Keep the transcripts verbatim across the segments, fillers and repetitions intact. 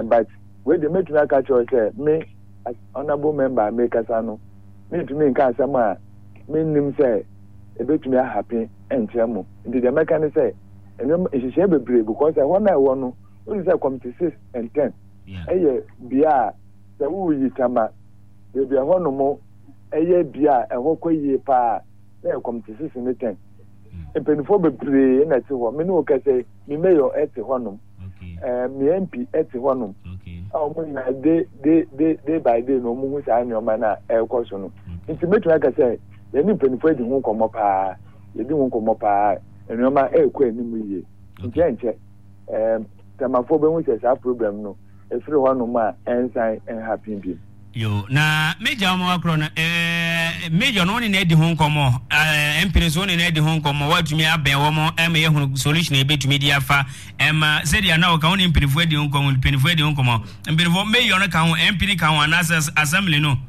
but when the make me catch you say me as honorable member make asano me to me nka asama me nim say e betumi happy enchemo ndi the mechanic say eno ehihye bebre because I want I want no only say committee six and ten eye bia say wo yi tama e bia hono mo eye bia e hokọ yi pa na committee six and ten e penifo bebre na ti ho me no ka say me mayor ete hono eh me M P ete hono oh mo na day day day by day no mo hu say anyoma na e ko so no nti metu aka say ye ni penifo di hu komo pa ye di hu komo pa anyoma e ko ani mu ye nti enche eh tamafo be hu say sa problem no e free hono ma ensign en happy bi yo na meja mo akro na eh meja no ni na di ho nkomo eh empiriso ni na di ho nkomo watumi aben wo mo em ye hu solution e betumi di afa em se dia na o ka woni empirifo di ho nkomo empirifo di ho nkomo empirifo meja no ka ho empiri ka ho anasa assembly no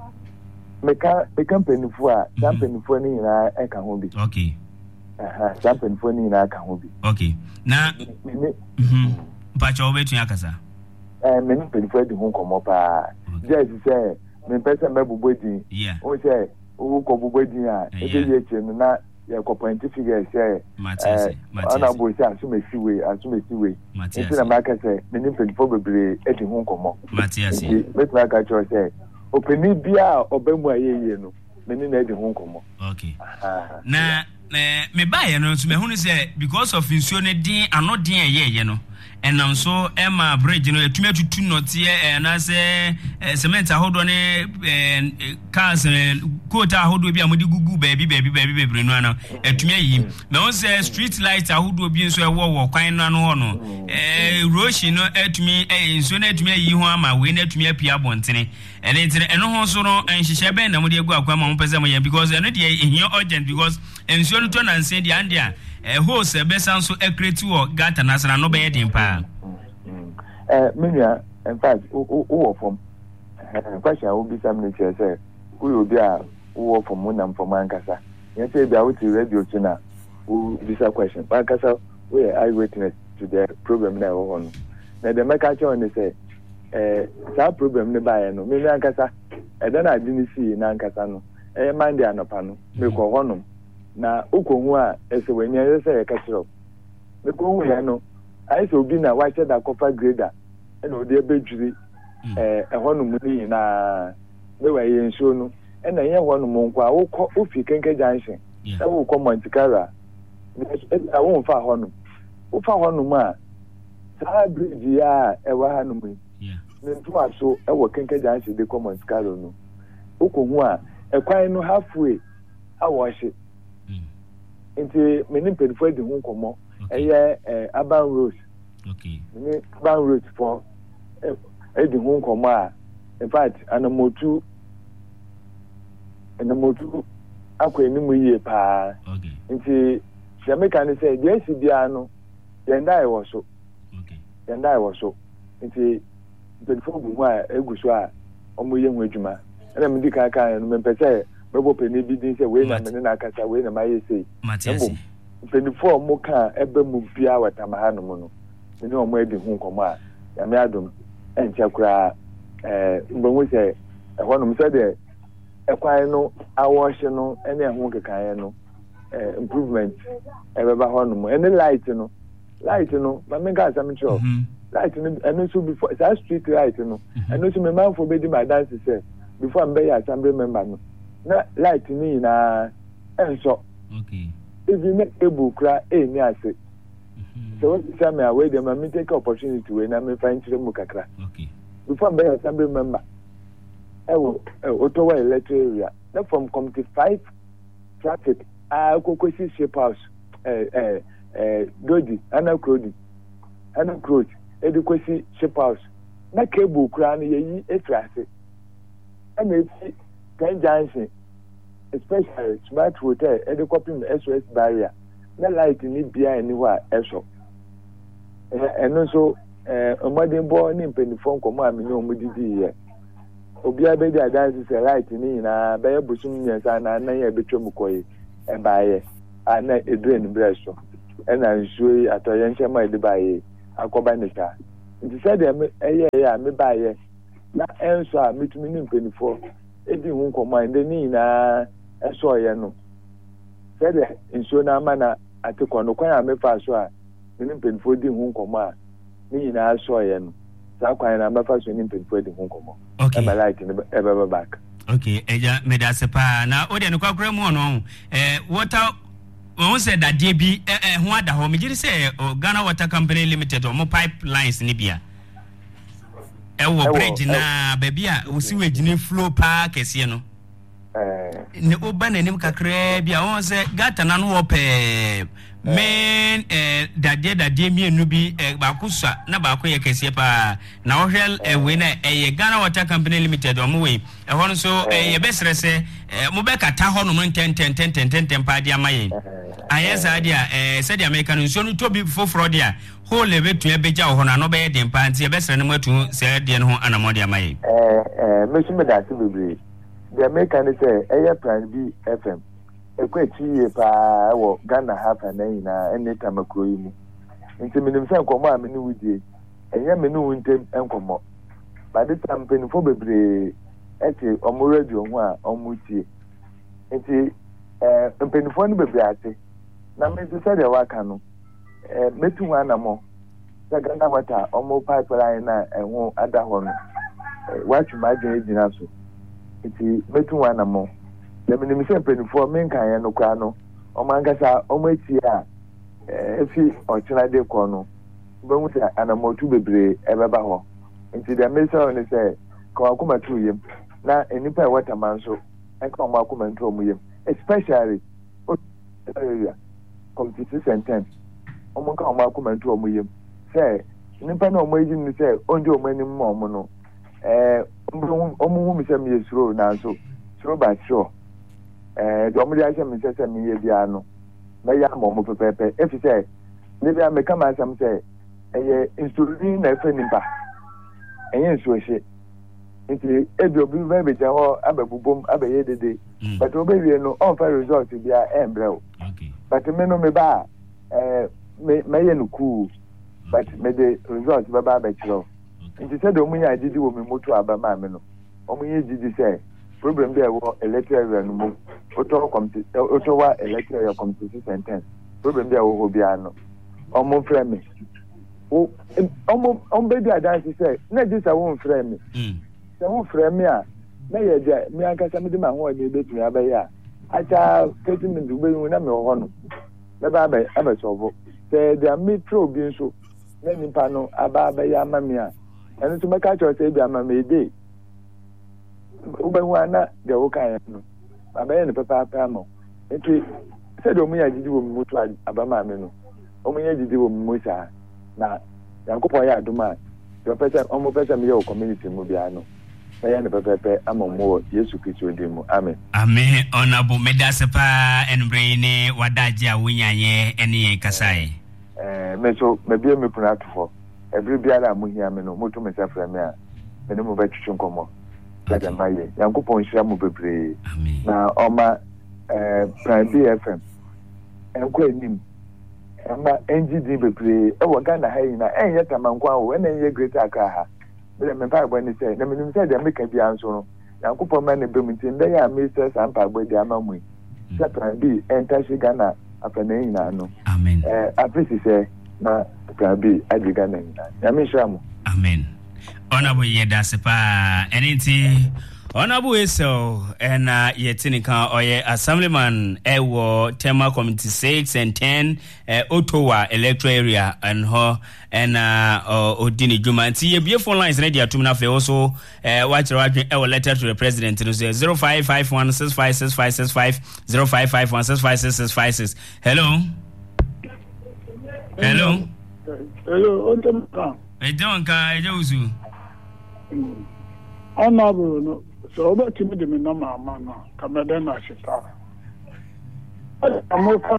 meka e kampanifo a kampanifo ni na e ka ho bi okay aha kampanifo ni na ka ho bi okay na mhm pa cha obetu yakasa eh me ni penifo di ho nkomo pa just say me person me bubodi o say o ko bubodi a e be ye che no na ye ko point figure say Matias ana bo say asu me siwe asu me siwe nti na maka say me ni penifo bebre e di ho nkomo Matias me try ka cho say openi bia obamu ayeye no me ni na di ho nkomo okay na eh me ba ye no so me hunu say because of insuo ne din anodin ayeye no enam so Emma bridge no etumi atutu note e na se cement ahodo ne cars quota ahodo bi amodi gugu baby baby baby baby no ana etumi yi me won say street light ahodo bi nso e wo wo kwan no no ho no eh roshi no etumi enso na etumi yi ho ama we na etumi apia bontene ene ntene eno ho so no enhihye ben na modi egu akwa ma mo pese mo ya because eno de ehia urgent because enso no to na nse de andia eh hose besan so ekreti wo gata nasana no be din pa eh menya in fact o o from eh question o bi sam ne che say o yo bi a o from mo nam from ankasa ye say bi a wo ti radio tuna o visa question ankasa we I witness to the problem na o on na the make action ne say eh that problem ne ba ye no me ankasa e da na adini si na ankasa no eh man dia no pa no me ko hono na ukohu a ese wani ese ya kachiro me ko hu ya no ai so bi na wa da copper grader e no de bedwiri eh e hono mu ni na me wa ye nso no e na ye hono mu nkwa wo ko ofi kenke junction e wo ko Montikara e wo fa hono wo fa hono mu a sa bridge ya e wa hanu mu ne ntu aso e wo kenke junction de ko Montikara no ukohu a e kwan no halfway a wo hye nti meni penifo di hu nkomo eye Aban Road okay ni Aban Road for e di hu nkomo a in fact anamotu anamotu akwa ni mu yie pa okay nti Jamaica ni say dey si bia no yenda e wo so okay yenda e wo so nti penifo bu mu a eguso a omo ye hu adwuma na me di kan kan no me pese bebo peni bi din say we na me na akasa we na maye say Matias peni fo mo kan ebe mu bia watama ha no no ni o mo edi hu nkomo a ya me adom enche kura eh mbo say e ho no say de e kwan no awohye no ene ho kekan no eh improvement e beba ho no ene light no light no ma me ga asam tro light no ene so before that street light no ene so me man for be di my dance say before am be ya assembly member no na light ni na enso okay if you make able cry eh ni ase so what say me away them me take opportunity we na me find chire mu kakra okay before be assembly member e wo otowa electric area na from committee five traffic a kokosi shape house eh eh eh dodi ana krodi ana krodi edukosi shape house na cable cry na yi etrase and it's Ken Johnson, especially Smart Hotel, and the copy S O S barrier. No light in it beer anywhere else. And also, a modern born in Penifon Command, no Mudi here. Obia Beda dances a light in a bear busum, yes, and I know a bitromukoi, and by a drain breast. And I'm sure at a young my debay, a cobanita. nti said me eye ya me ba ye na enso a metumi ni mpenifo edi hu nkɔmɔ ende ni na eso ye no said nso na ama na atekɔ no kwan a me fa so a ni mpenifo di hu nkɔmɔ a ni na so ye no sa kwan na me fa so ni mpenifo di hu nkɔmɔ okay e like ni e be back okay eja me da se pa na o de no kwakura mu no eh water wọ́n sẹ́ dàdé bi ẹ̀ ẹ̀ ho ada hɔ megye sɛ Ghana Water Company Limited ɔmo pipelines ni bia ɛwɔ bridge na baabi a wosi wɔ gyina flow paa kɛseɛ no ne oba n'anim kakraa bi a wɔn sɛ gata na no wɔ pɛɛ men eh dade dade mienu bi eh, baako sa na baako yɛ kɛseɛ paa na wɔhwɛ ɛwei na ɛyɛ Ghana Water Company Limited ɔmo wei ɛhɔ no so ɛyɛ bɛsrɛ sɛ mo bɛkata hɔ no ntɛn ntɛn ntɛn ntɛn ntɛn paa de ama yɛn ayɛ saa de a eh sɛ de America no nsuo no tobi foforɔ de a hole betua bɛgya hɔ no ano bɛyɛ den paa nti yɛbɛsrɛ no matu sɛ de no ho anamɔ de ama yɛn eh eh mesu me da se bebre de America no sɛ ɛyɛ Plan B F M ekwechi ye pa wo Ghana hafa na ina ene tamakro yi mu nti minim se nkomo a meni wudie enye meni wuntem enkomo ba de tampeni fo bebre eti omo radio ho a omo tie nti eh mpeni fo no bebre ate na me se de waka no eh metu wa na mo se Ghana Water omo pipeline na enwo ada ho no wa twuma gye gyina so nti metu wa na mo the minimum penifo men kan no kwa no o man kasa o mati a efi o tena de ko no be mu ta anamotu bebre e beba ho nti the message ni say ko akoma tu yem na enipa e water man so en ko ma akoma ntu omu yem especially area competition sentence o mo ka ma akoma ntu omu yem say nipa na o mo yi ni say onje o mani mo mo no eh o mo hu mi say me yesuro na so so ba sure eh do mo dia se mi se se mi ye bia no na ya mo mo pepepe e fi se ne bia me kama asam se eye insulin na fe nimba enye nso ehye nti e bi obi be be jaho ababubom abaye dede but obi wie no on fa result bia embrel okay but me no me ba eh me me ye no cool but me the result ba ba ba kiro nti se do mu ya jiji wo me moto aba ma me no o mu ye jiji se problem there wo electoral no mu oto committee oto wa electoral committee sentence problem there wo bia no omo frame me o omo on be dia dance say na dis a won frame me mm se won frame me a na ye dia me anka sa me di ma ho e be tumi aba ya acha thirty minutes be hu na me ho no na ba ba aba so se dia me pro bi nso na nipa no aba ba ya ma me a eno to make sure say bi ama me dey ubehu ana de wokan no abaye ne papa papa mo enti se do mu ya jiji wo mu to abama me no o mu ya jiji wo mu sa na yankopon ya aduma do pesa o mu pesa me yo community mu bia no ya ne papa papa amomo Yesu Kristo de mu amen amen honorable medasepa enbre ne wadaje a wonyanye ene kasai eh me so me bia me pratofo every bia na mu hia me no mo to me safra me a me no mo ba twitwu nkomo Laga maye yankopon hira mu bebre na oma eh Plan B F M enko enim ema N G D bebre e wo Ghana ha yina enye tamankwa wo na enye great aka ha bele me pa gbo ni say na menim say de meka bia nso no yankopon ma ne bem tin da ya mister sampa gbo di amamu se Plan B enta shi Ghana afana yina no amen eh apisi say na Plan B adi Ghana yina ya me hira mu amen Honorable Yedasepa anything Honorable Esau and uh yetinika oye assemblyman ewo Tema Committee six and ten uh, Ottawa electoral area and ho and uh Odini Juma nti ye phone lines ready atum na fe also uh watch watch ewo letter to the president no say zero five five one six five six five six five zero five five one six five six six five six. Hello. Hello. Hello, Otamka. Ejonka ejosu. Honorable no so about to me no mama no kameda na shita amoka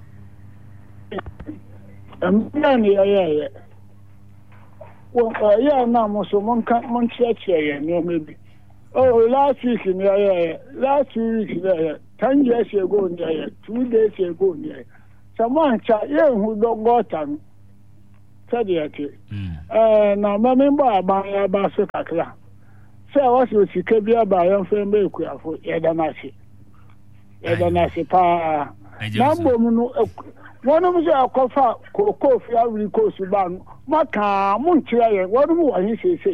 amani ya ya wo ya na mo so mon kan mon cheche ya no maybe oh last week ni ya ya last week ya ten years ago ni ya two days ago ni ya someone cha ye hu do gotan said yet. Na member about Basso Kakla. Say, I was with Sikabia by your friend Baker for Edanasi. Edanasi pa. Number one of the Alcofa, Coffee, Ivory Coast, Suban, Maka, Montreal, what do he say?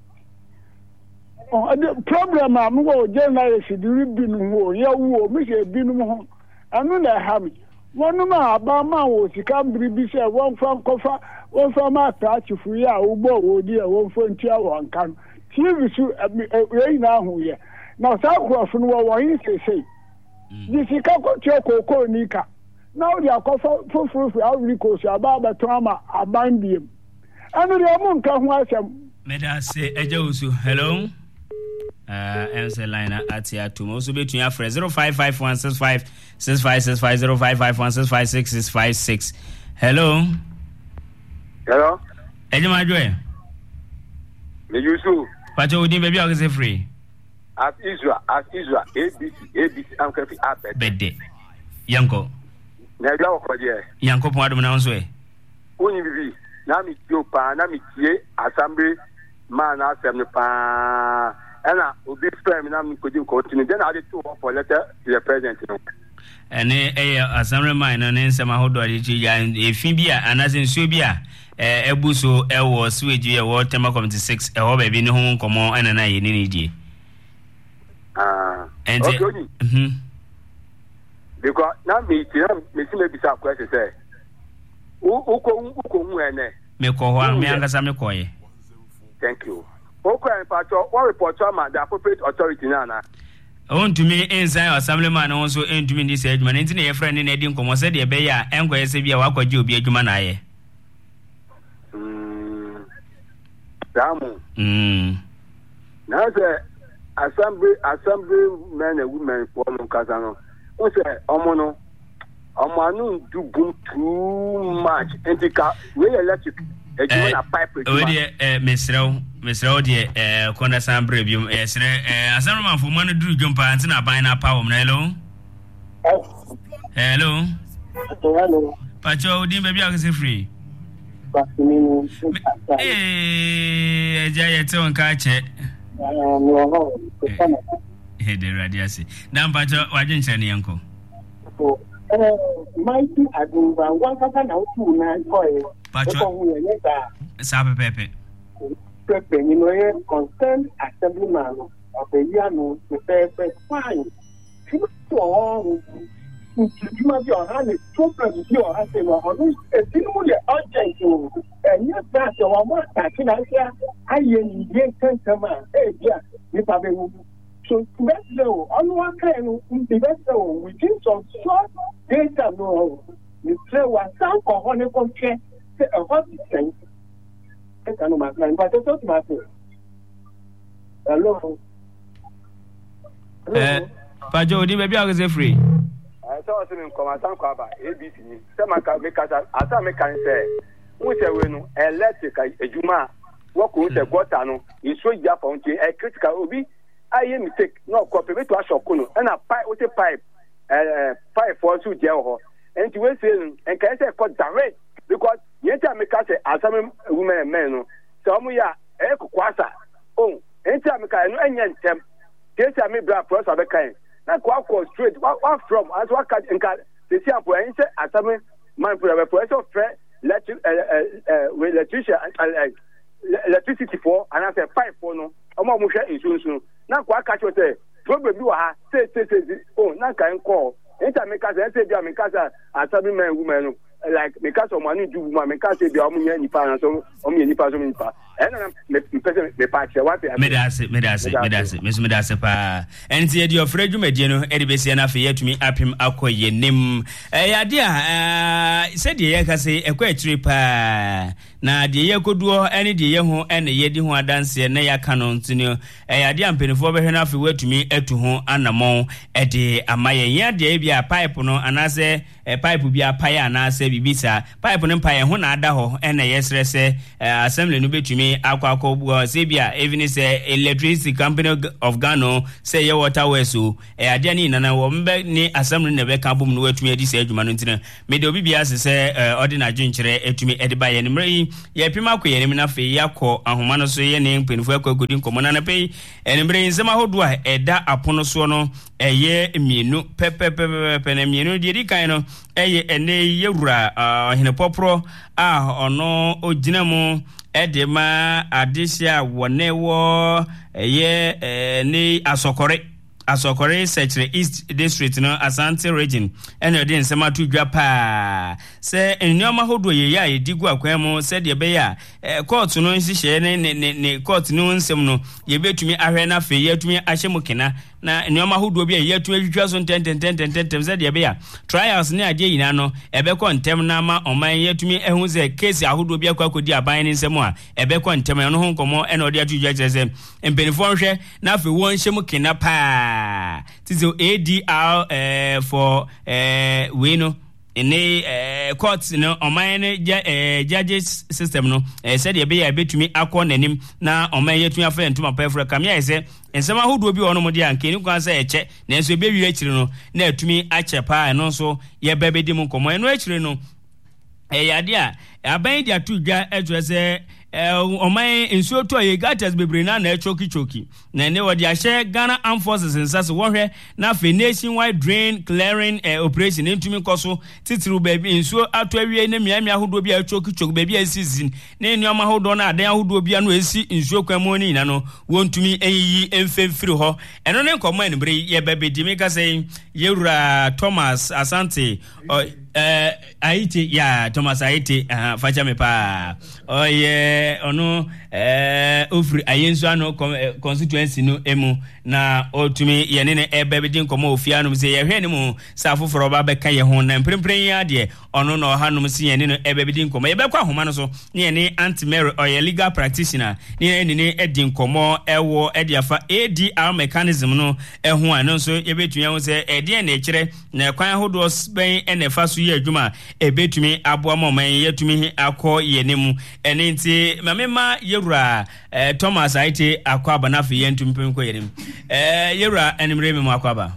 The problem I'm going to generalize the ribbon war, ya war, Mister Binum, and then I have it. One of my Obama was to come to be said one from Kofa, one from my patch of we are, Ubo, dear, one from Tia, one can. T V right now, who ye. Now, South from what he say. This is Kako Choco Nika. Now they are called for for Ivory Coast, about the trauma, a bandium. And the amount can watch them. May I say, Ejosu, hello? Uh, answer line at here to most between your friends zero five five one six five six five six five zero five five one six five six six five six. Hello. Hello. Ejima Joy. Me Yusu. Pacho Udi baby I say free. As Israel, as Israel, A B C, A B C, I'm going to be Bede. Yanko. Na ya ko je. Yanko po adum na nso e. Onyi bibi. Na mi jo pa, na mi tie assembly man asem pa. And I will be firm and I'm going to continue. Then I did two for letter to the president. And a assembly mine and then some hold on and a Fibia and as in Subia, a buso, a was sweet year, war, Tema Committee six, a hobby in home, come on, and an eye in any day. Ah, and because now me, Miss Mabisa question say, who come me call one, me and some coy. Thank you. Okay, Pacho, what report to the appropriate authority now? On to me inside assemblyman also into me this age, man, into a friend in Edin Como said, Beya, and go say, What could you be a human eye? Hm, Damu. Hm. Now the assembly, assembly men and women for no Casano. Who say, Omono, Omanu do boom too much, and take out way electric. Eh, Miss Row, Miss Row, dear, eh, Conda Sam Brevium, eh, eh, as a man for money do jump and a buying a power, hello? Hello? Hello. Pacho, didn't baby I say free. Eh, Jayaton catch it. Eh, the radiasi. Now, Pacho, why didn't you say, Uncle? Mighty Aduba, one person out to nine coins. Pacho, Sabe Pepe. Pepe, you know, concerned assemblyman of the Yano, the Pepe, fine. You must be on hand, problem with your husband, or a similar object, and yet that you are more attacking us here. I am the gentleman, eh, yeah, if I will. So, best low, on one kind, the best low, within some short data, no, you say what some for honey compare. A hot thing. I don't know my plan, but I thought my friend. Hello. Eh, Pajo, di baby I say free. I saw some come some kwaba A B C. Some can make us as I can say. Who say we no electric ejuma work with the water no. Is so ja fountain a critical obi. I hear mistake no copy to ashoko no. And a pipe with a pipe. Eh pipe for so gel. And to we say and can say cut direct because yet I make us as some women and men. Some ya e kwasa. Oh, enti ameka no enye ntem. Kesi ame bra process abekan. Na kwa kwa straight what from as what can nka the see apo ense asame man for process of electric electrician electricity for and I say pipe for no. Omo mo hwe insurance. Na kwa catch what say problem bi wa ha say say say oh na kan call. Enti ameka say say bi ameka say asame men women no. Like because of money do woman because they are money ni pa so o me ni pa so me pa and me person me pa che what me da se me da se me da se me so me da se pa and tie di ofre dwumadie no e de be se na fe yatumi apim akoye nim eh ade a se de ye ka se ekwa atire pa na de ye koduo ene de ye ho ene ye di ho adanse na ya ka no ntino eh ade ampenifo be hwe na fe watumi atu ho anamon e de amaye ye de bia pipe no anase pipe bia pa ya anase bibisa pipe no pa ye ho na ada ho ene ye sere se assembly no betumi etumi akwakọ sebia even say Electricity Company of Ghana say ye water weso e ade ni nana wo mbe ni assembly na be ka bom no etumi edi say adwuma no ntina me de obi bia se say ordinary dwenkyere etumi edi ba ye nimre ye pima akọ ye nim na fe yakọ ahoma no so ye ne mpenfo akọ godi nkomo na na pe enimre nsema hodo a eda apono so no eye mienu pepepepe na mienu de di kan no eye ene yewura ohene popro a ono oginamu edema adisia wonewo eye ni asokore asokore secretary East District no Asante region ene de nsema to dwa pa se ennyoma hodo ye ya edigu akwam se de be ya court no nhihye ne ne court no nsem no ye betumi ahwe na fe ye tumi ahye mukena na ennyoma hodo bi ye tumi twitwa so ten ten ten ten ten se de be ya trials ne ade yina no ebe ko ntem na ma oman ye tumi ehu ze case ahodo bi akodi aban ne nsem a ebe ko ntem no ho nkomo ene ode atudwa kyerese empenifo nhwe na fe won hye mukena pa tizo A D R uh, for uh, we know in a uh, court no oman uh, judges system no uh, said ye be betumi akọ nanim na oman yetumi afa ntuma pefra kamia say ensema hodo bi ono mode anke ni kwan say eche na enso be wi akire no na atumi ache pa no so ye bebe dim nkomo eno akire no e yade a aban dia tudwa etwe say oman insuo to ye gatas bebre na na choki choki na ne wodi ahye Ghana Armed Forces nsase wo hwe na fe nationwide drain clearing uh, operation ntumi koso titiru baby insuo ato awie ne miamia hodo bia choki choki baby asizin ne nneoma hodo na adan hodo bia no esi insuo kwamo ni na no wontumi eyi emfemfiri ho eno ne nkomo enbre ye baby dimika say yewura Thomas Asante uh, uh, Aite ya Thomas Aite uh, facha me pa oh yeah ono eh ofri ayenso ano constituency no emu na otumi ye ne ne ebe din komo ofia no se ye hwe ne mu safoforo ba be ka ye ho na mprempren ya de ono no ha no se ye ne no ebe din komo ye be kwa homa no so ne ye ne Aunt Mary or ye legal practitioner ne ne ne edin komo ewo ediafa A D R mechanism no eho ano so ye betumi ho se ede na ekire na kwan hodo ben ene fa so ye adwuma ebetumi aboa moman ye tumi akọ ye ne mu ene nti mamema yewura eh, Thomas Aite akwaba na fe yentum penko yerim eh yewura enimre me mu akwaba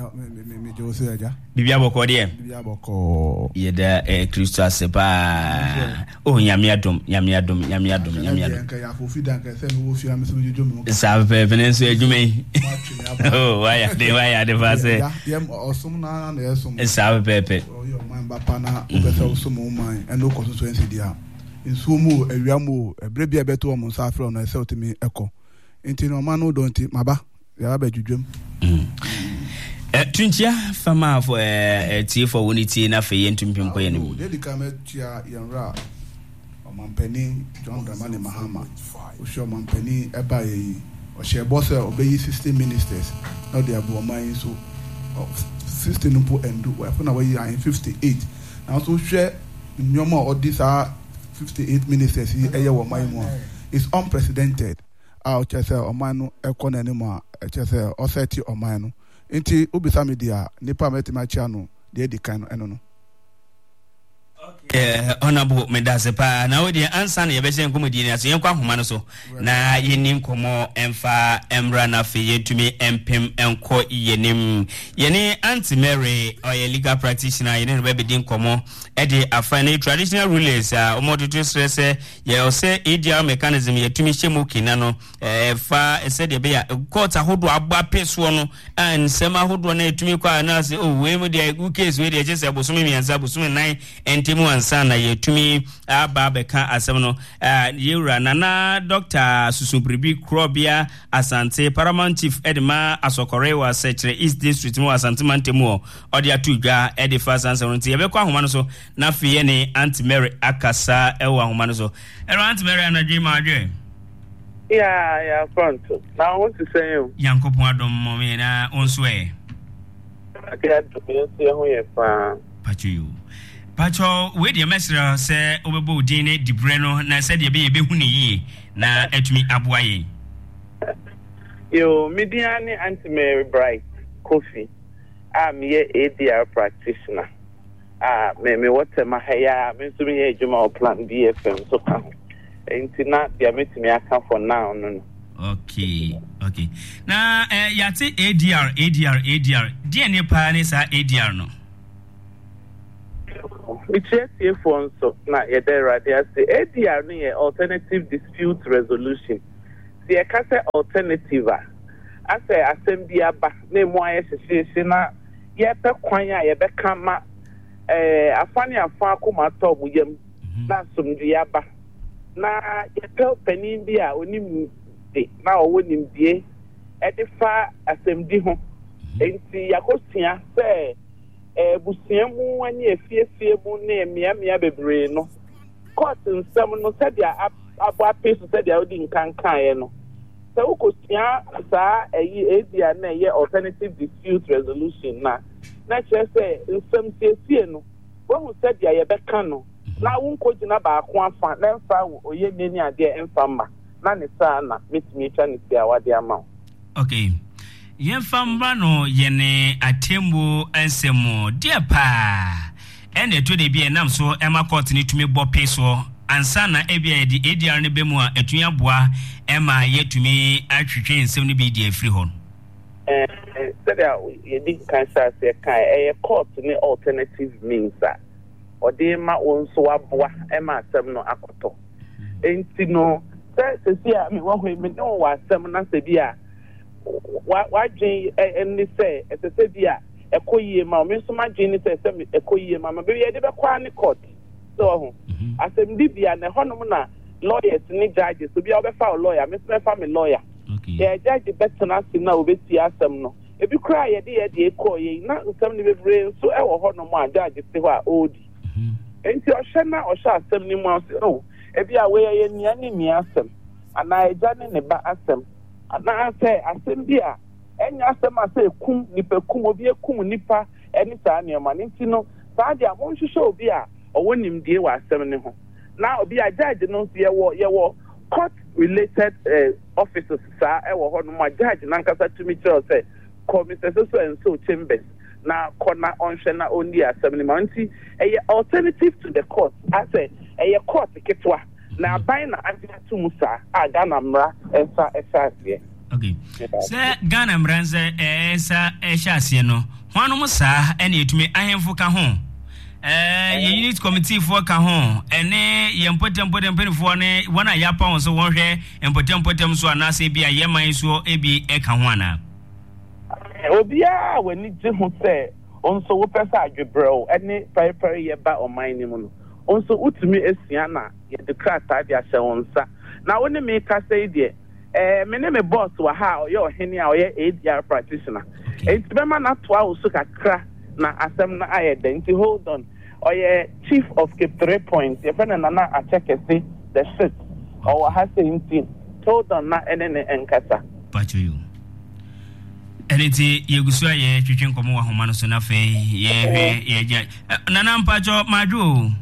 me me jose aja bibia boko de bibia boko yeda eh Kristo asepa oh nyame adom nyame adom nyame adom nyame adom nka ya fofi dan ka se me wo fi am se me jojo me sa pe penenso adwumai oh waya de waya de fa se yem osum na na esum sa pe pe yo man ba pa na obesa osum man eno constituency dia nsuo mu awia mu ebre bia beto o mo safre no ese otimi eko enti no ma no donti maba ya ba dwudwem eh tunchia fama for eh tie for unity na fe yentumpim ko yenim de dikame tia yanra o mampani John Dramani Mahama o sho mampani eba yi o she boss obeyi sixty ministers now they abo man so sixty no po endu we for na we are in fifty-eight now so hwe nyoma odisa fifty-eight ministers eye wo man mu is unprecedented ah chese o man no ekọ na nemu a chese o seti o man no enti obisa media nipa metima chia no de edikan no eno no eh honorable medasepa na we dey answer na yebese nkomodi ni aso yenkwa homa no so na yenim komo emfa emra na fe yetumi empem enko yenim yene Aunt Mary oye legal practitioner yene no be din komo e dey afine traditional rulers a omodoto stress ye o say A D R mechanism yetumi hyemu kina no eh fa se de be ya court ahodo agba peso no an sema ahodo na yetumi kwa na say oh we mu dey case we dey just abosome mianza abosome nine entimu sana yetumi aba beka asem no yewura nana Doctor Susubribi Krobia Asante Paramount Chief Edma Asokore wa Secretary East District mu Asante Mantemu odi atudwa edi first answer nti yebekwa ahoma no so na fiye ne Aunt Mary akasa ewa ahoma no so ero Aunt Mary anadwe ma adwe yeah yeah front now what to say you yankopon adom mo me na onso e akira to be ho ye pa pachu Pacho we the mesra say obebo din ne dibre no na say de be be hu ne yie na atumi aboaye yo mediani Aunt Mary Bright Kofi I'm here A D R practitioner ah me me what my hair me so me ejuma plan B F M so kan nti na dia metimi aka for now no. Okay, okay. Na eh yate A D R A D R A D R. Dia ne pa ne sa A D R no. Which is for so na ye there right there say A D R no ye alternative dispute resolution. See e ka say alternative a ase assembly aba na mu aye hyehyehye na ye pe kwan a ye be ka ma eh afani afa akoma to mu yam na somdue aba na ye pe panin bi a onim de na owo nimdie e de fa assembly ho enti yakosia say eh busiamu anye efiefie mu na emia mia bebre no court nsem no said dia abo apeso said dia odi nkankan ye no so ukosia sa eyi edia na ye alternative dispute resolution na na chere say nsem siesie no wo said dia ye beka no na wo nkogina ba ko afa na mfa oye neni ade emfa ma na ne sa na metimi twa ne tia wade ama. Okay. Yemfamba no yene atembo ensemo dia pa ene to de bi enam so ema court ni tumi bo peso ansa na ebia de A D R ne bemu a etun aboa ema yetumi atwetwe ensem ne bi di afri hon eh said ye di kan sa se kan eh court ni alternative means a ode ma wonso aboa ema asem no akoto enti no se se sia me wo hwe me no wa asem na se bia wa dwen enni say esese bia ekoyie ma me so ma dwen ni say ekoyie ma ma be ye de be kwa ni court so ho asem di bia na honom na lawyers ni judges so bia obe fa lawyer me so fa me lawyer okay yeah judge betena si na obeti asem no ebi kra ye de ye de ekoyie na nsem ni bebre so e wo honom a judge se ho a odi enti o hye na o hye asem ni mu ase oh ebi a we ye nia ni nia asem ana eja ni ne ba asem ana say assembly a enya asema say kum nipa kum obi ekum nipa eni saa ne ma nti no saa dia mo nhwehwe obi a owo nimdie wa asem ne ho na obi a judge no so ye wo ye wo court related uh, officers saa e wo ho no ma judge na nkasa tumi tell say committee so and so chambers na kona onhwe na ondi asem ne ma nti e alternative to the court I say e court ketwa na ban na antu musa a Ghana mra esa esa asie. Okay. Se Ghana mra nze esa esa asie no. Hwanu musa ene etumi ahemfo ka ho. Eh ye unit committee for ka ho. Ene ye mpotem mpotem penfo ne wona ya pa won so won hwe mpotem mpotem so anase bia ye man so ebi e ka ho ana. Obia wani je ho se onso wo pesa adwebrɛw ene pare ye ba oman ni mu no. Onso utumi esia na ye de krata dia hye wonsa na woni me ka say de eh me ne me boss wa ha oye ohene a oye A D R practitioner enti be ma na to a usu kakra na asem na ayede enti hold on oye chief of Cape three Point ye fena na na achekese the shit o ha say enti hold on na enene enkasa pacho you Eliti yegusu ye twetwe nkomo wa homa no so na fe ye hwe ye ja nana mpacho madu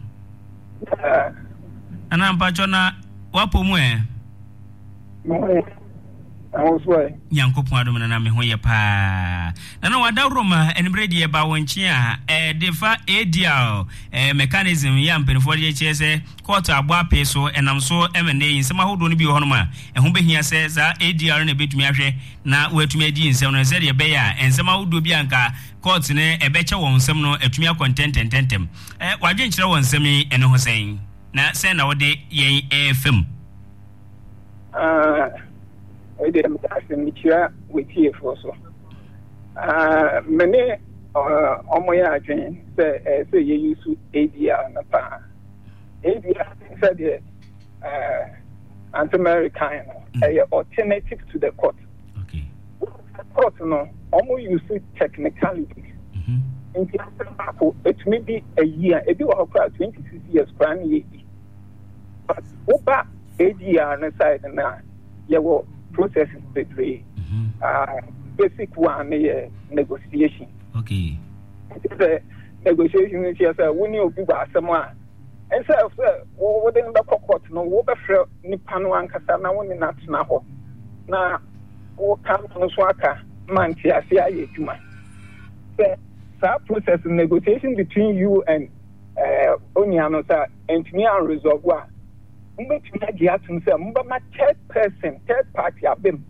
ana mpacho na wapo mu e mo awoswe yankopon adom na me ho ye pa na na wada roma enbredi ye ba wonchi a e defa A D R e mechanism ya mpenfo ye chese court agbo ape so enam so emene nsema hodo no bi ho no ma e ho behia se za A D R na betumi ahwe na watumi adi nsem no ze de be ya ensema hodo bi anka court ne e beche won nsem no atumi akontent tentem e wadwen kire won nsem ene ho sen na se na wode ye e fam ah I did a media with here for so. Uh, many uh, Omoya Jane say, say you use A D R na pa. A D R said, uh, anti-American, a alternative to the court. Okay. Court, no, Omo use technicality. In the it may be a year, it will occur twenty-six years, but over A D R on the side now, you will. Processes between uh basic one uh, negotiation. Okay. The negotiation is just uh, when you give us someone and so we didn't the court no we be nipa no ankasa na woni na tena ho na wo kan no so aka man ti ase aye djuma. The that process negotiation between you and uh oniano sir and me and resolve wa mbetumi agye atum sɛ mbɛma third person third party abem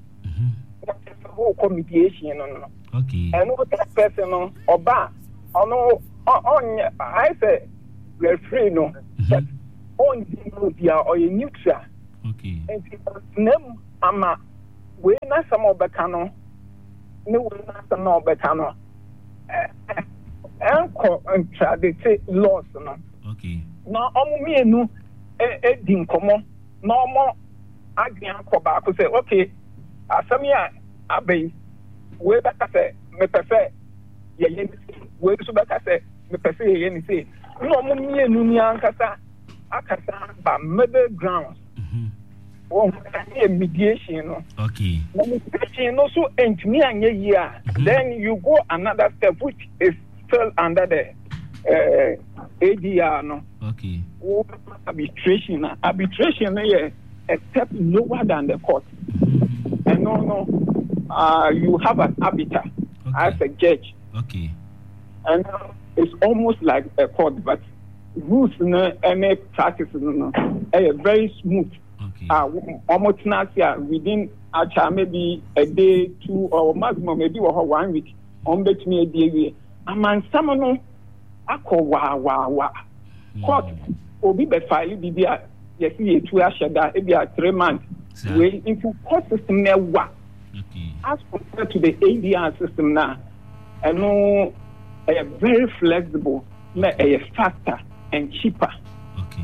who mediation no no okay and what that person no oba ono on I say referee no but on the dia or neutral okay and nem ama we na some obeka no ne we na some obeka no eh enko contradict laws no okay na omo mienu e di nkomo na omo agyan ko ba ko say okay asami a abai we baka say me prefer ye ye we so baka say me prefer ye ye ni say no mo mienu ni ankasa akasa ba middle ground mhm won ka mediation no okay mediation no so entimi anye ye a then you go another step which is still under the uh, A D R no okay arbitration arbitration is a step lower than the court mm-hmm. and no no uh, you have an arbiter okay. as a judge okay and uh, it's almost like a court but rules no any practices no are very smooth okay uh, almost not here within actually maybe a day two or maximum maybe one week on bet me a day aman some no akọ wa wa wa court obi be file bi bia yes ye two ashada e bia three months we into court system na wa okay as compared to the A D R system now and no a very flexible na a faster and cheaper okay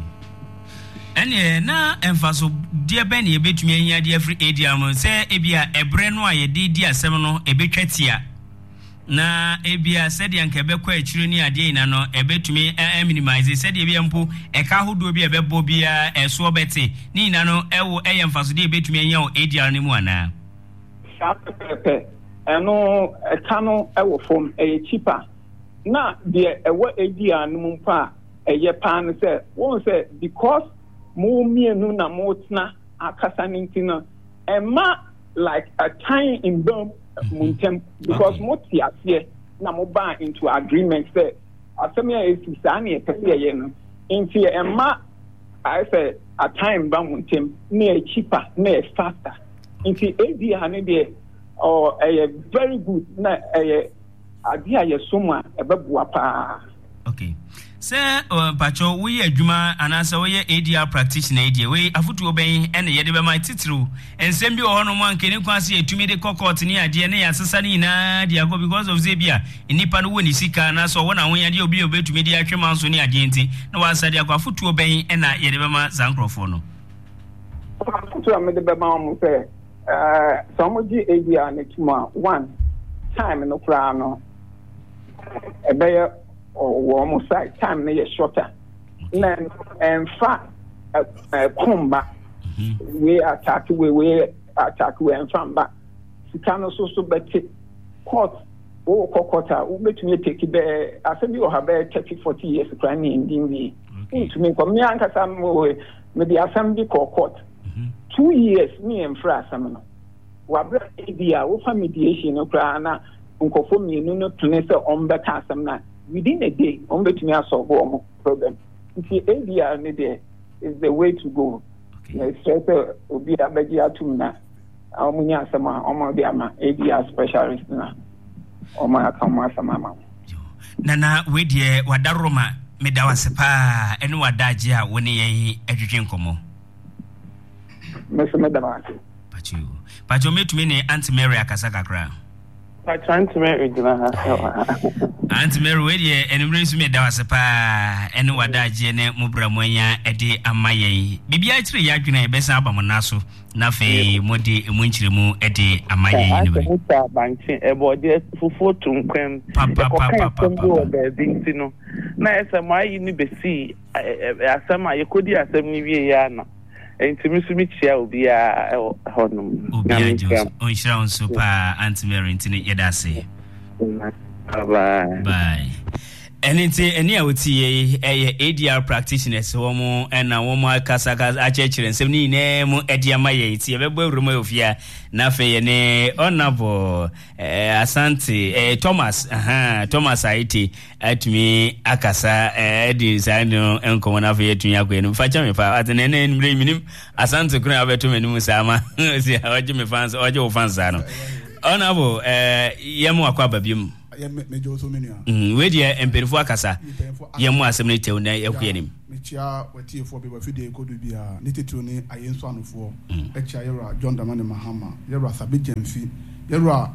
and na emfaso dia ben ye betumi anya dia free A D R mo say e bia ebre no aye di di asem no e betwatia na ebia said yanka bekọ akire ni ade ina no ebetumi e minimize said ebia mpo e ka hodo bi ebebo bia eso bete ni ina no ewo eye mfaso de ebetumi anya o A D R ni mu ana pepe eno e ka no ewo form e cheaper na de ewo A D R no mu pa eye pan say won say because mo mienu na mo tna akasa nintina e ma like a time in them muntem because mo ti asie na mo ba into agreement say asemia is sani e pese ye no into e ma I say a time ba muntem na cheaper na faster into A D R ne de or a very good na a idea ye soma e beboa pa okay say pacho we adwuma anasa we A D R practitioner dey we afutu oben ene ye de be my titru ensem bi o hono mo ankeni kwase etumi de court ni ade ne yasesa ni na dia go because of zebia inipa no woni sika na so wona won yade obi obetumi de atwema so ni ade enti na wasade akwa afutu oben ena ye de be ma zankrofo no afutu amede be ma mo say eh so mo ji A D R ne tuma one time no kra no e be or almost like time near shorter. Then and fact, come back. We attack we we attack we and from back. Sikano so so better court. Oh, Kokota, who bet me take it. I said you have thirty, forty years crying in Dingy. To me, come here, and some way, maybe assembly court. Two years, me and Fra Samano. Wabra idea, what mediation, no crana, Uncle for me, no place on the Casam. Within a day, on the to solve one problem. If the A D R is the way to go. It's better to be a begia tuna. Amunya sama, Omodiama, A D R specialist na. Oma Kama Sama. Nana, we dear Wadaroma, Medawasepa, and Wadajia, when ye education como. Mister Medama. But you, but you met me, Aunt Mary Akasaka. I trying to marry Dina. Aunt Mary, where ye and embrace me, Dawasepa, and Wadaji, and Mubra Moya, Eddie Amaye. Bibiatri Yakuna, Bessa Bamonaso, Nafe, Modi, Munchrimu, Eddie Amaye. Banking, a body for four to Quem, Papa, Papa, Dintino. Nice, am I in the sea? As some I could hear some Niviana. And to Miss Mitchell will be a honum. On Sharon Super Aunt Mary, Yedase. Bye. Bye. Anything, any I would see a A D R practitioners, woman and a woman Casacas, a church and seventy name Ediamaya, see a very room of ya, Nafe, and honorable Asante, Thomas, aha, Thomas Haiti at me, Akasa, Edis, I know, and Comanavia to Yaquin, Fajami, at an end, blaming Asante Grave to Menumusama, see how Jimmy fans or Joe Fanzano. Honorable, Yamu Aquababim. Mm, where dear and Perfu Akasa, Yamu assembly till na Yaquanim. Michia, what you for people feed could be a knitted to me, I am son of four, Echira, John Damani Mahama, Yera Sabijan fee, Yera,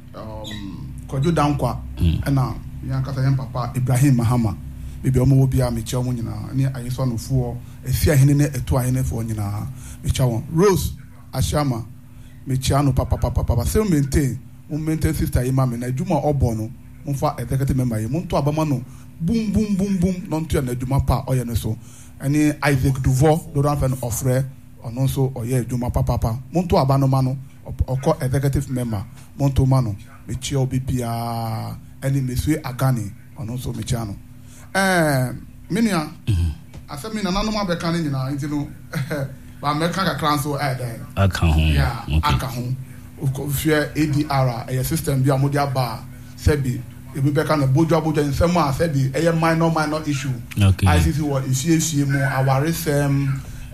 um, Kojo Dankwa, and now Yankasa Papa, Ibrahim Mahama, maybe Omo Bia, Michel Munina, near I am son of four, a fear hine a twine for Nina, Michel Rose, Ashama, Michiano Papa Papa Papa, still maintain. Maintain sister imam na adwuma obono mfa executive member ye monto abama no boom boom boom boom non to na adwuma pa oye no so ani Isaac Duvo do ran fen ofre ono so oye adwuma papa papa monto abano ma no oko executive member monto ma no me chi obi bia ani mesue agani ono so me chiano eh minia asemi na nanu ma be kan ni na ntino ba me kan kakran so eh den aka ho ya aka ho fear A D R a system bi amodia ba sebi ebi beka na bojo abojo nsem a sebi e minor minor issue okay. I C C wo ifie mu awaresem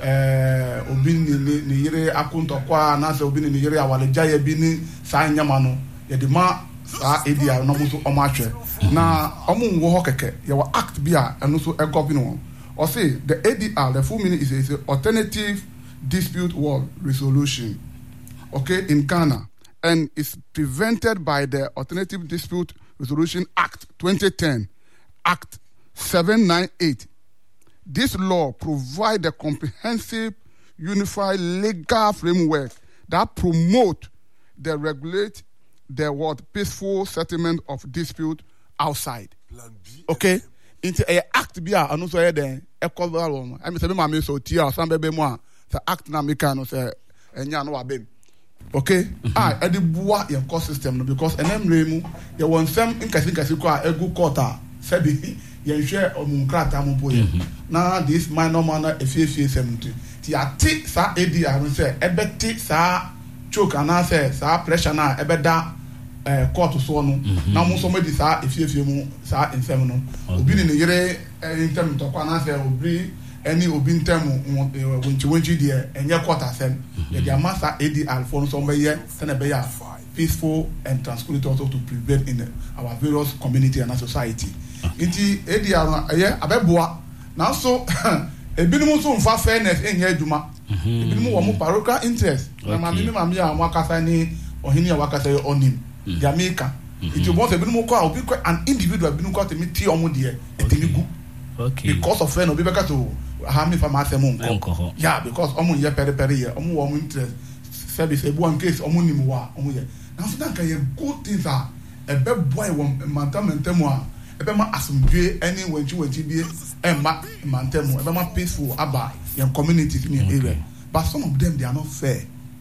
eh obi ni ni yire akunto kwa na se obi ni yire awaleja ye bi ni sa nyama no ye de ma sa A D R no muso o ma hwe na omo nwo ho keke ye wa act bi a eno so e copy no o say the A D R the full meaning is is alternative dispute war resolution. Okay, in Ghana, and is prevented by the Alternative Dispute Resolution Act twenty ten, Act seven ninety-eight. This law provides a comprehensive, unified legal framework that promote the regulate the what peaceful settlement of dispute outside. Okay, into a act be a no so here then e cover one. I mean say me so tia some bebe mo the act na make no say enya no abem. Okay, mm-hmm. ah, edi bua your court system no because enemre mu ye won sem nkasi nkasi ko a egu court a sebi ye hwe omunkrata mo boye na this minor minor efie seventy ti ati sa edi arun se ebeti sa choke ana se sa pressure na ebeda eh court so no na mo so medi sa efie mu sa ensem no obi ni yire intem to kwa na se obi any obi ntemu wonchi wonchi de enye quarter sem ye dia master A D R for so be ye tena be ya peaceful and transparent also to prevent in our various community and society inti A D R ye abeboa na so ebinum so mfa fairness enye adwuma ebinum wo mo parochial interest na ma me ma me a wakasa ni ohini a wakasa ye onim Jamaica it was ebinum ko a obi an individual ebinum ko temi ti omo de etemi gu okay because of friend obi beka to ha me fa ma asem nko yeah because omo ye pere pere ye omo wo mo interest service ebu in case omo nim wa omo ye na so dan ka ye good things a ebe boy wo mantamentem a ebe ma asomdwe any wenchi wenchi bi e ma mantemu ebe ma peaceful aba your community in your area but some of them they are not fair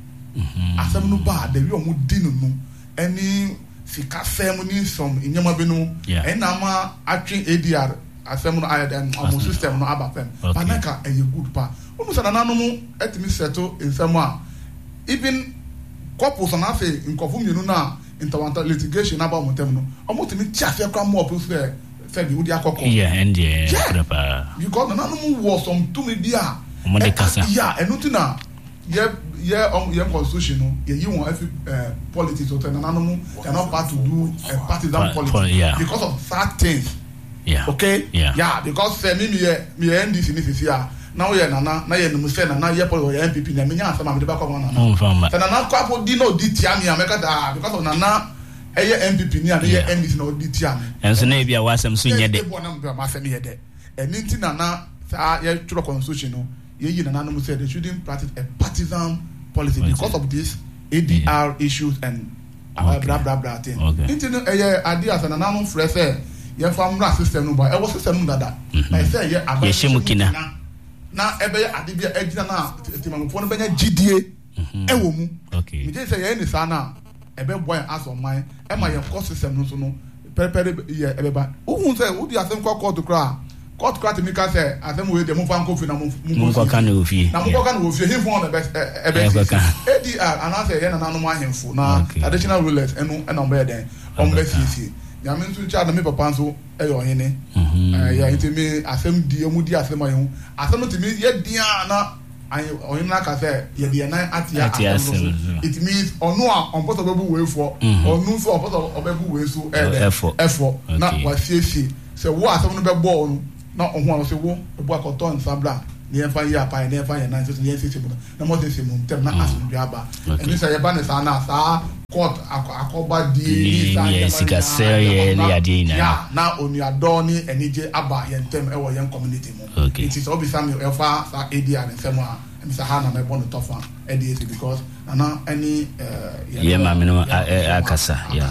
mhm asem no ba the way omo di no no any sika fam ni some inyama bi no e na ma atwe A D R asem no ayɛ den ɔmo system no aba fam but naka ɛyɛ good pa ɔmo sɛ nana no mu etimi settle nsɛm a even couples na afi nkɔfo mienu na interwantal litigation aba ɔmo tem no ɔmo timi tia fɛ kwa mo ɔpo sɛ sɛ bi wodi akɔkɔ yeah and yeah prepare because nana no mu wɔ some to me bia ɔmo de kasa yeah ɛno ti na ye ye ɔmo ye constitution no ye yi wɔn afi politics o tɛ nana no mu they are not part to do a partisan politics because of sad things. Yeah. Okay? Yeah. Yeah, because uh, me me me N D C ni sisi a na we na na na ye no se na na ye polo ye N P P na me nya asama me de ba kwa na. No fama. Se na na kwa po di no di tia me ameka da because of na na e ye N P P ni a ye N D C na di tia me. Enso na e bia wasam so nye de. E bo na me ma se me ye de. Eni nti na na sa ye tro constitution no ye yi na na no say they shouldn't practice a partisan policy What's because it? Of this A D R yeah. issues and okay. blah blah blah thing. Nti no e ye adi asa na na no frɛ sɛ ye famra system no ba e wo system no dada na say ye aba shemukina na ebe ye ade bia agina na timamfo no benya gidie e wo mu okay me dey say ye ni sa na ebe boy as on mine e ma ye cost system no so no pere ye ebeba uhun say wo di asem kwa court kra court kra timi ka say asem we de mo fa nkofi na mo mo ko kan ofie na mo ko kan ofie him for na be ebe A D R and I say ye na nanu ma hemfo na additional rulers enu e na be den on be sisi ya me ntu cha na me papa nso e yo hene eh ya intimi asem di emu di asem ayu asem timi ye dia na oyin na ka say ye dia na atia asem it means onu a on pot obebu we for onu so on pot obebu we so e efo na wa siesie say wo asem no be bo onu na ohun a say wo ebu akoto nsabla ni enfa ye apa ni enfa ye na so ye sisi mo na mo sisi mo tem na asem bi aba eni say ye ba ne sa na sa court akoba di ni sika sel ye le ade ina ya na onu ado ni enije aba ye ntem e wo ye community mo it is obi sam efa sa A D R and semwa Mister Hana me born tofa A D A because na any ye ma me no akasa yeah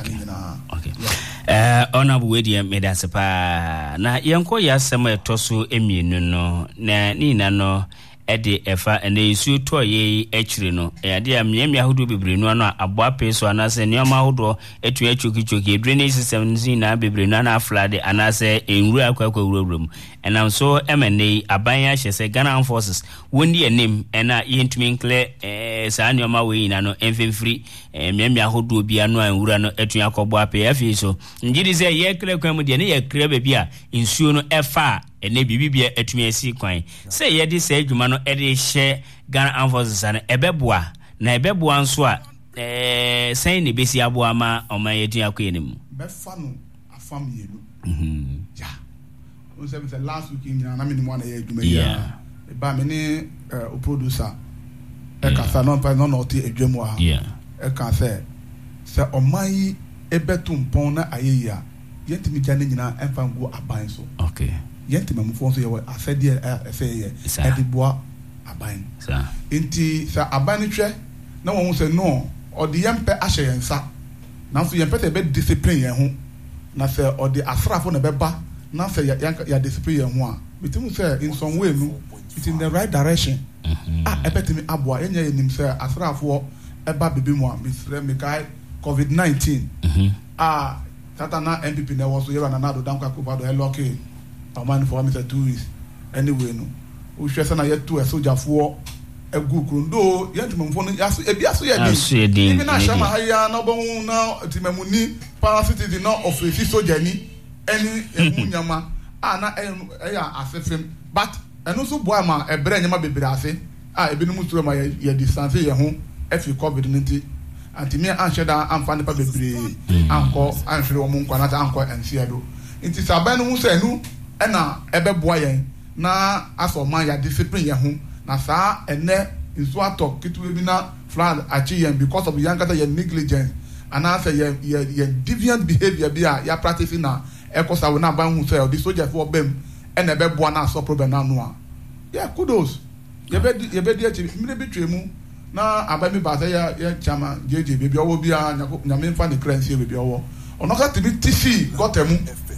okay eh honorable wedi me da sepa na yenko ya sema etoso emienu no na ni na no ede efa ene isu to ye echire no ade amiami ahodo bebre no no abo apeso anase nioma ahodo etu echoki choki drainage system nzi na bebre no na flood anase enru akwakwa wurawuram enam so emene aban ya hyese Ghana Forces wondi enim ena yentumi nkle eh sa nioma we ina no enfemfiri amiami ahodo bia no enwura no etu yakobo ape afi so ngidi se ye kre kwam de ne ye kre ba bia insuo no efa ene bibibia etumi asi kwan se ye de se adwuma no e de hye Ghana Forces ana ebeboa na ebeboa nso a eh sen ne besi aboa ma o man yetu akwa enim be fa no afam yelu mhm ja o se be last week in na me ni mo na ye adwuma ya e ba me ni o producer e ka sa no pa no no ti adwamu ha yeah e ka se se o man yi ebetu mpon na ayeya yentimi jane nyina emfa ngo aban so okay yenti mamufo so ye afede efe ye ediboa aban sa enti sa aban twe na won se no odi yempe ahye yensa na so yempe te be discipline yen ho na se odi asrafo na beba na se ya ya discipline yen ho a bitimu se in some way no it's in the right direction ah ebetimi aboa enya yenim se asrafo eba bibi mu a misre mekai covid nineteen ah satana M P P na wo so ye na na do danka ko ba do e lock Aman for Mister two weeks anyway no o hwese na yetu e sojafo egu kundo yentum mfo no yaso ebi aso ye di even na shama haya na bo na timamuni parasite no office sojani eni emunyama ana e ya asefem but eno so boy ma ebre nyama bebre ase ah ebi no mutu ma ye distance ye ho efi covid nineteen antimi anhweda amfa ne pa bebre anko anhwere wo mu nkwa na ta anko ensiado nti saban no mu se nu ena ebeboa yen na aso man ya discipline ye ho na saa ene nso atok kitwe bi na flood achi yen because of yankata ye negligence and answer ye ye deviant behavior bi a ya practicing na ekosa we na ban hu say the soldier for bem ena ebeboa na so problem na no a yeah kudos ye be ye be di achi mire bi twemu na abami ba say ya ya chama jeje bebi owo bi a nyame mfa ne crancy bebi owo ono ka tibi tc gotemu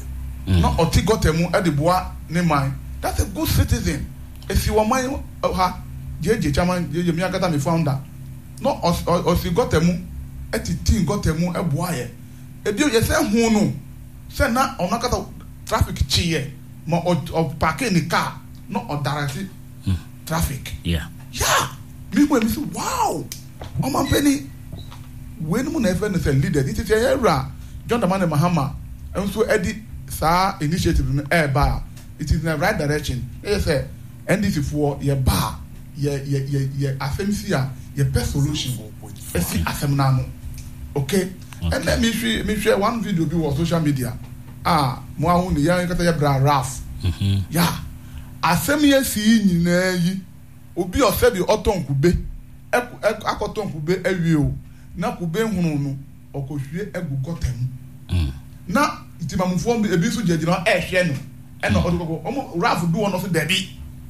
no oti gotemu e de boa ne man that's a good citizen if you man ha jeje chama jeje mi akata me founder no o si gotemu e ti tin gotemu e boa ye e bi o ye se hu no se na ono kata traffic chi ye mo o park in car no o direct traffic yeah yeah me when me say wow o man penny when mo na ever no say leader it is era John Dramani Mahama and so Eddie sa initiative no air bar it is in the right direction they say N D C for ye bar ye ye ye ye afemsia ye best solution esi asemna no okay and let me share me share one video be on social media ah mo ahu ni yan kata ye bra raf mhm yeah asem ye si nyina yi obi osebi otonkube akotonkube awie o na kube hunu no okohwie egu gotem mm na itimamufo ebi so jejina ehwe no e na odokoko omo raf do one of debi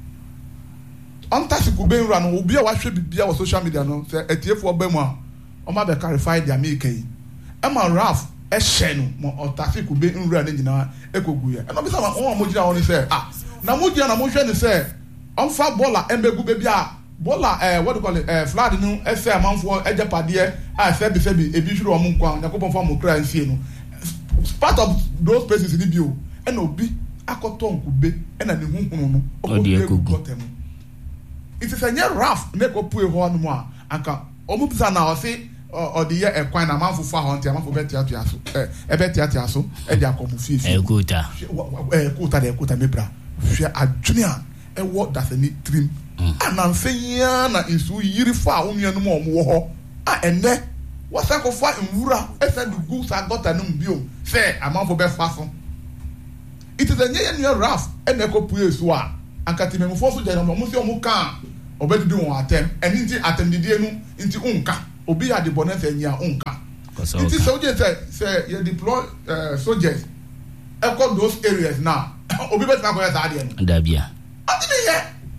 ontasi kube nra no obi a wahwe bibia wo social media no se etiefo obamu a oma be clarify dia make yi e ma raf ehwe no mo ontasi kube nra ne nyina ekogu ye e no bi sa ma mo jira won se ah na mo jira na mo hwe ne se onfa bola embegu bebi a bola eh what do you call it eh flood no ese amanfo ejapade a se bi se bi ebi hwuru omo nkwa yakobon fa mo kra nsie no part of those places in the bio and obi akoto nkube and na ne hunhunu no obi got them. It is a near rough make up pue ho no mo anka omu pisa na o say or the year a kwan na manfo fa ho ntia manfo beti atua so eh e beti atia so e dia komu fifi e kuta e kuta de kuta mebra hwe adwene a e wo da se ni trim anamfenya na isu yiri fa onua no mo wo ho a enne wasako fa nwura e se du gu sa gota no mbio se amanfo be fa so. It is a near rough and echo pue so a ankati me mfo so je no mo se o mu kan obedi do won atem eni nti atem didie no nti unka obi ya de bonus enya unka nti soldiers say say you deploy uh, soldiers across those areas now obi bet na go ya ade no da bia ati ye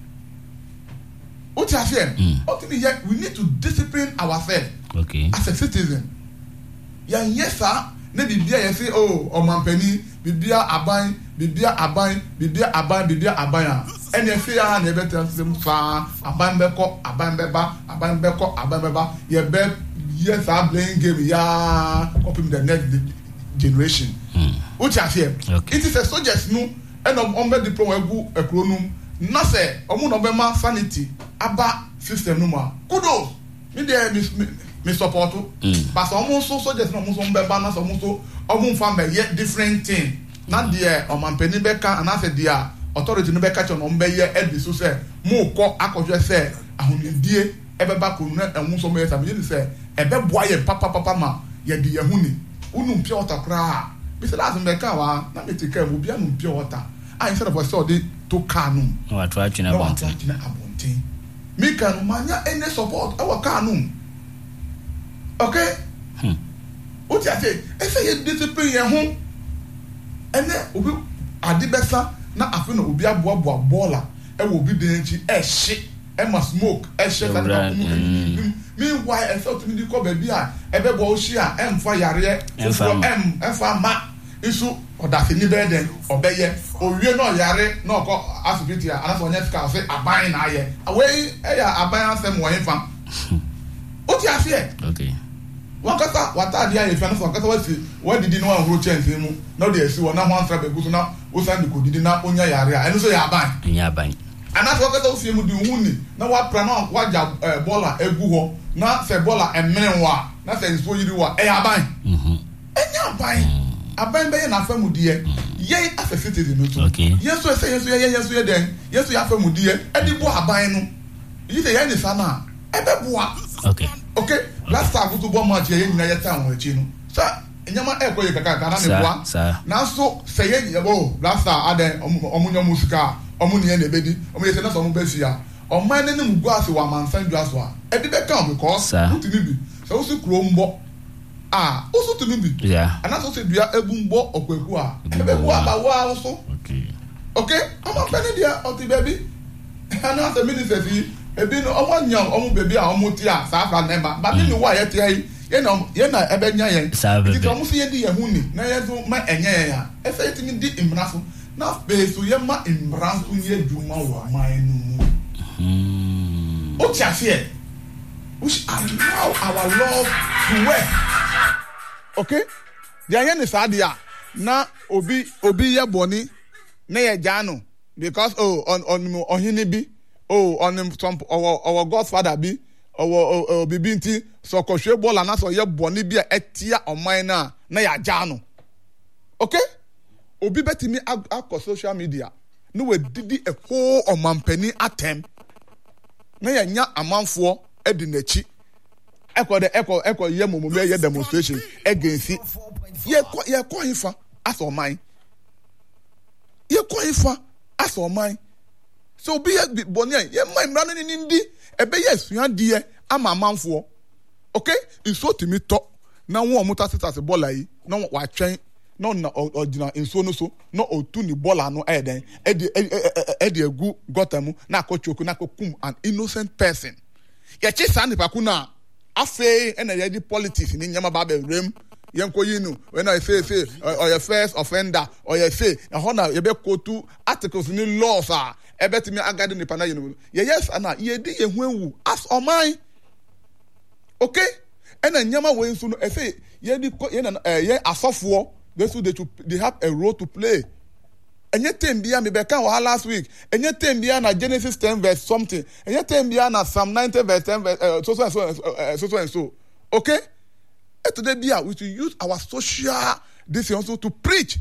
o ti afia ati ye we need to discipline ourselves okay as a citizen ya yesa na bibia ye say oh o mampani bibia aban bibia aban bibia aban bibia aban a ene fe ya na ebe transem fa aban beko aban beba aban beko aban beba ye be yes are playing game ya coping the next generation which are here it is a soldiers no and on be diploma egu ekronum na say omo no be ma sanity aba system no ma kudos me dey me support but omo so soldiers no omo so be ba na so omo so omo fa be different thing na there o mampeni be ka na say there authority no be catch on on be ye edi so say mo ko akohwe say ahunidie ebe ba ko na ehun so me say me say ebe boa ye papa papa ma ye di ehuni unu mpia water kra bi say lazim be ka wa na me take am obi anu mpia water ah instead of say dey to kanu no wa try china bonten na abonten me kan manya any support our kanu okay hmm o ti ate e say ye discipline ye ho ene obi ade besa na afino obi aboaboa bola e wo bi de nchi e hye e ma smoke e hye na na me why e felt me di ko ba bi a e be bo hye a e mfa yare e so em e fa ma isu odafe ni be den obeye owie no yare no ko asibiti a ana so nya ska se aban na aye awei e ya aban asem wo yemfa o ti afie okay wakata watadi aye fa no so wakata wasi wadidi no anhuro chance mu na de asi wona ho antra be guso na o sandi ko didi na onya yare a eno so ya aban nya aban ana so wakata ofie mu di huni na wa pra na waja bola egu ho na se bola emene wa na se nso yiri wa e aban mhm enya aban aban be na fa mu die ye as a citizen no so yeso se yeso ye yeso ye den yeso ya fa mu die e di bo aban no yi se ye ni sana e be boa okay okay last time to bo match ye nyina ye tan wa chi no sa enyama e ko ye kaka kana ne boa na so se ye ye bo last time aden omunyo musika omuni ye na ebedi omu ye se na so mu besia oman ne mu gu ase wa mansan ju aso a e di be kan because utini bi so so kro mbo ah oso tunu bi yeah ana so se dua ebu mbo okweku a e be bu aba wa oso okay okay ama pene dia oti baby ana se minister fi ebi no omo nya omo baby a omo ti a sa fa nemba ba ni wa ye ti ai ye na ye na ebe nya ye ti omo se ye di ye hu ni na ye so ma enye ye ya e se ti ni di imraso na pe so ye ma imraso ye djuma wa mai nu mu hmm o ti afie we should allow our love to work okay dia ye ni sa dia na obi obi ye boni na ye jano because oh on on ohini bi oh on some our our godfather bi our uh, bibinti so ko hwe bola na so ye boni bi a etia oman na na ya jano okay obi betimi akọ social media no we didi a whole omampani atem na ya nya amanfo edi nachi eko de eko eko ye momo ye demonstration against ye ko ye ko ifa aso man ye ko ifa aso man so be ye boni ye man mra ni ndi ebe ye suade ama amanfo okay iso timi to na won muta sitase bola yi na wa twen no na odina enso no so no otu ni bola no eden edi edi egu gotamu na akochoku na akokum an innocent person ye chi sand paku na afi ena ye di politics ni nyama ba be rem yenko yinu when I say say or your first offender or you say na hona ye be kotu articles ni laws a e betimi agade ni pana yinu ye yes ana ye di ye hu ewu as oman okay ena nyama we nso no e say ye di ye na ye asofo Those who they to, they have a role to play. And yet, ten bia me beka wa last week. And yet, ten bia na Genesis ten verse something. And yet, ten bia na Psalm ninety verse ten verse uh, so so and so uh, so so and so. Okay. And today bia we should use our social this also to preach.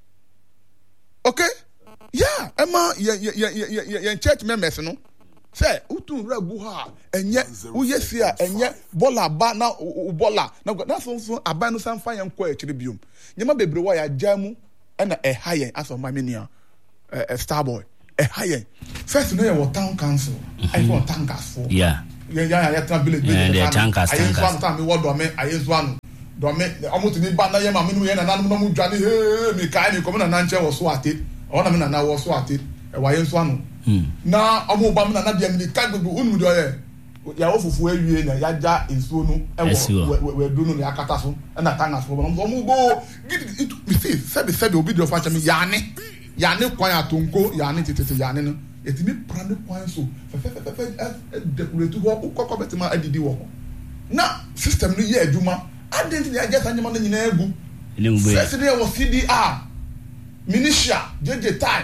Okay. Yeah. Emma, yeah yeah yeah yeah yeah yeah church members no. Say utu regu ha enye uyesia enye bola ba na bola na that's also aban no san fa yen kwa ekire biom nyema bebre wa ya jamu na e hayen as of my mania a star boy e hayen first no your town council I for tankers for yeah yeah yeah yeah village yeah tankers tankers I use one time we do me I use one do me almost ni ba na ye ma me no ye na na no mu dwane he me kai ni ko na na nche wo so ate ona me na na wo so ate e wa ye so anu na omo ba me na na dia me kai gugu unu do ye ya ofufu awie na ya ja ensuo no e wo we do no ya kata so na tankers for omo go gidi me see sebe sebe obi do fa chami yane yane kwan atonko yane tete yane no etimi prane kwan so fe fe fe fe decorate ho ukoko betima adidi wo na system no ye adwuma identity ya just anyama no nyina egu first day was C D R militia J J time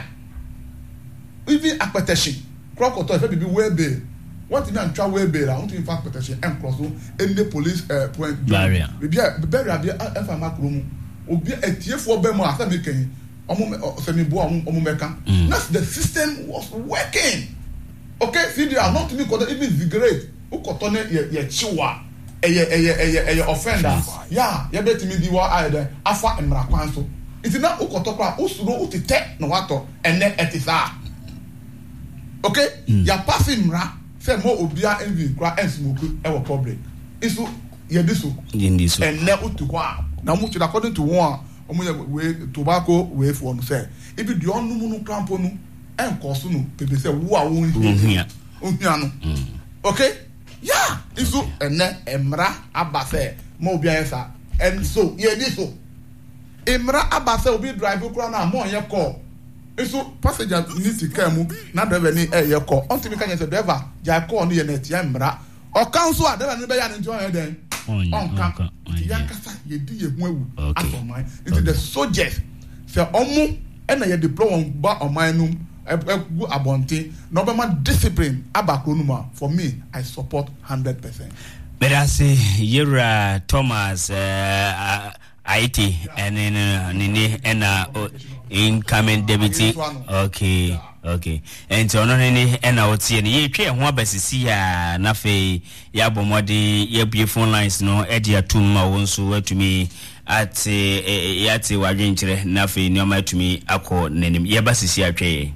even akpeteshin krokoto e fe bibi webe what in antwa webe la want to fact protection and cross in the police uh, point barrier bibi barrier bi afa makro mu obi etiefo be mu asa me kan omo se mi bo omo meka that's the system was working. Okay, C D R not to me cause even vigorate ukoto ne ye chiwa eye eye eye eye offender yeah ye betimi di wa aide afa emra kwan so it na ukoto kwa usuro utete no wato ene etisa. Okay, ya passing mra say mo obia envy kwa ensmoku e wo public isu ye diso indiso ene utu kwa na mu tira according to one omo we tobacco we for no say if you don no no crampo no enkoso no pepe say wo a wo nhia nhia no okay yeah isu ene emra abase mo obia esa and so ye diso emra abase obi drive kura na mo ye call so passenger need to come na driver ni e ye call until me can say driver ja call no ye na tia mra o council a driver ni be ya ni njo den on kan ya kasa ye di ye hu ewu aso man into the soldiers say omo e na ye deploy on ba oman num egu abonte no be ma discipline abakronuma for me I support one hundred percent. But I say Yura Thomas uh, I T and then Nini and uh, incoming deputy. Okay, okay. And so no Nini and I would see any care one best ya nafe ya bomodi ya be phone lines no edia tuma wonso to me at yati wagenchire nafe nyoma to me ako nenim ya basisi atwe.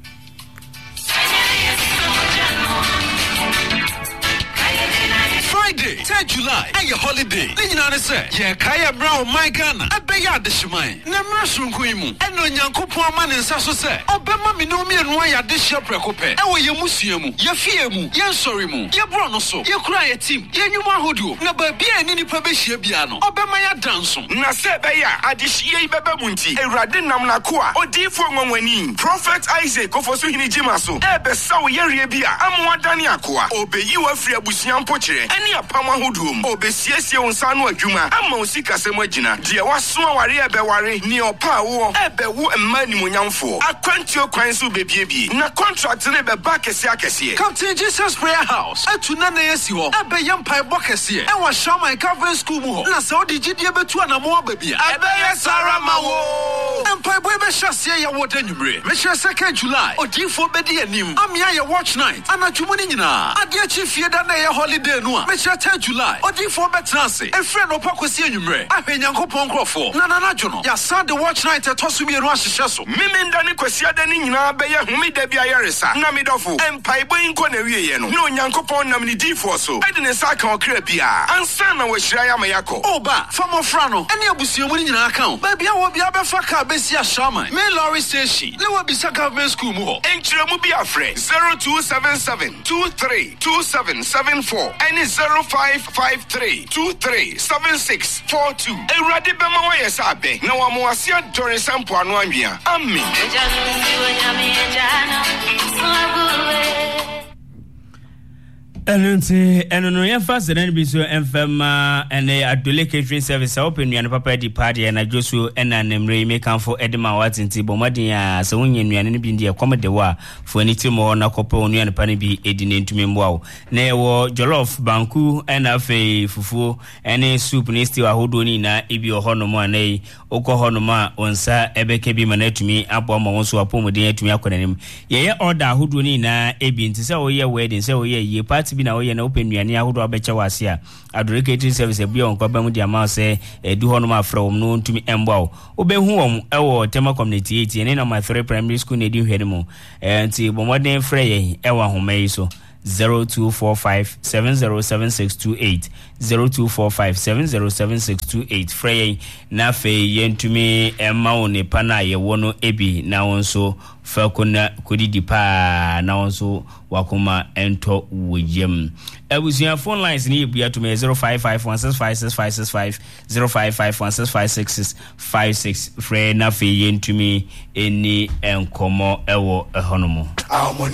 third July, and your holiday. Then you know what I say? Yeah, Kaya Brown, my Ghana. I beg you, the Shimai. Namasum Kuimu. And no Yankupo man in Sasso say, Obama Minomi and why are this your precope? And where you musiamu, your feamu, your sorrymu, your bronoso, your cry a team, your new mahudu, Naba Bia and any Pabishia Biano, Obama ya dancum. Nasebaya, Adishia Babamunti, a Radinam Nakua, or D for Mweni, Prophet Isaac of Osuhini Jimaso, Ebe Saw Yeria, Amwadani Aqua, Obey you a free Abusian Poche, any Pama Hudum, Obesia on Sanu Juma, Amosika Semajina, Dia Wasua Waria Bewari, Neo Power, Ebewu and Mani Munyamfo, a Quantio Quansu baby, na contract Nebe Bakasiakasi, Captain Jesus Prayer House, a Tunana Yesio, a Bayam Pai Bokasi, and was show my covering school, Nassau did you ever to an more baby, a Bay Sarah Mawo, and Pai Baby Shassia Watenubre, Mister second July, or D for Betty and Nim, Amia Watch Night, and a Chumunina, a dear chief Yadana holiday no, Mister tenth July, or D for Betrancy, a friend of Pacosi Numre, I pay Yanko Poncrofo, Nana Jono, ya Sunday watch night at Tosumi and Washi Shasso, Mimin Dani Quesia Denina, Baya, Humi Debia Yarisa, Namidofu, and Paibo in Coneriano, no Yanko Pon Namini D for so, I didn't sack or crepia, and Sana was Shaya Mayako, Oba, Famo Frano, and Yabusi in an account, baby, I will be a Bafaka Bessia Shama, May Laurie Station, there will be Saka School, and Chiramu afraid, zero two seven seven two three two seven seven four, and is zero five five three two three seven six four two. A radi bema wa yesabe na wa muasia dore sampo anu anwia. Amen. And and no fast and be so enfema and adole catering service open you papa di party and ajosu and anemre make am for edema what nti bomodin a so wonye nuane bi ndi e komede wa for any team or na kopo nuane pa ne bi edine ntumi mboa na e wo jollof banku and afi fufu and soup ni stew ahodo ni na ebi ohono mo anai okọ hono ma onsa ebeke bi manatumi abo ma won so apomodin atumi akonanim ye ye order ahodo ni na ebi nti se oye wedding se oye ye party bi na oye na open nuane ahodo abecha wase a adore catering service bi on kwaba mu di ama se edu hono ma fra won no ntumi emboa obehu won ewo tema community eight ene na my three primary school na di hwede mu nti bomodin fra ye ewa homai so zero two four five seven zero seven six two eight zero two four five seven zero seven six two eight frey na fe yentumi emma one pana ye wono ebi na wonso fa kona kodidi pa na wonso wakoma ento wojem abusia phone lines ni ebia to me zero five five one six five six five six five zero five five one six five six six five six frey na fe yentumi eni enkomo ewo ehonomo